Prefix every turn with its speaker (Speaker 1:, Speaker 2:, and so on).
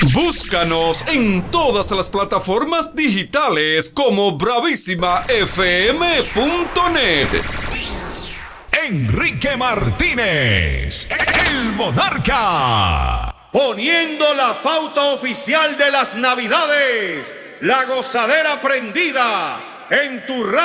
Speaker 1: Búscanos en todas las plataformas digitales como bravísimafm.net.
Speaker 2: Enrique Martínez, el Monarca.
Speaker 3: Poniendo la pauta oficial de las Navidades, la gozadera prendida en tu radio.